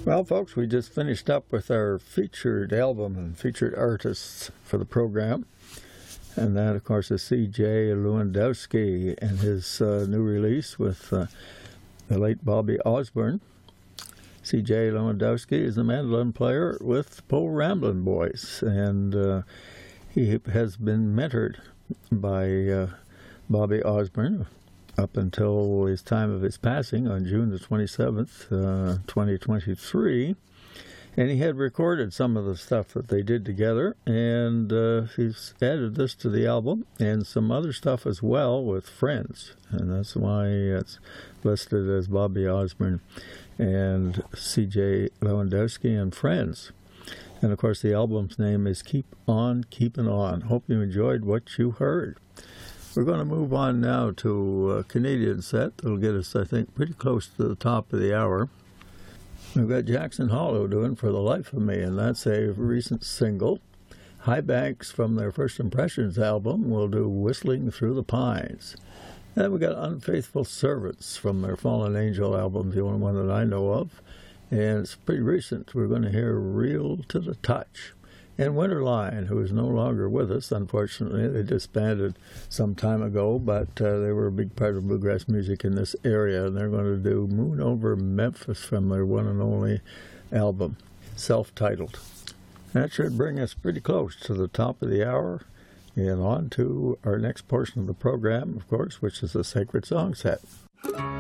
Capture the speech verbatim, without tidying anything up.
Well, folks, we just finished up with our featured album and featured artists for the program. And that, of course, is C J Lewandowski and his uh, new release with uh, the late Bobby Osborne. C J Lewandowski is a mandolin player with Po Ramblin' Boys, and uh, he has been mentored by uh, Bobby Osborne up until his time of his passing on June the twenty-seventh, uh, twenty twenty-three. And he had recorded some of the stuff that they did together, and uh, he's added this to the album and some other stuff as well with friends. And that's why it's listed as Bobby Osborne and C J Lewandowski and Friends. And, of course, the album's name is Keep On Keepin' On. Hope you enjoyed what you heard. We're going to move on now to a Canadian set that'll get us, I think, pretty close to the top of the hour. We've got Jackson Hollow doing For the Life of Me, and that's a recent single. High Banks from their First Impressions album will do Whistling Through the Pines. And we've got Unfaithful Servants from their Fallen Angel album, the only one that I know of. And it's pretty recent. We're going to hear Real to the Touch. And Winterline, who is no longer with us, unfortunately. They disbanded some time ago, but uh, they were a big part of bluegrass music in this area, and they're going to do Moon Over Memphis from their one and only album, self-titled. That should bring us pretty close to the top of the hour, and on to our next portion of the program, of course, which is the Sacred Song Set.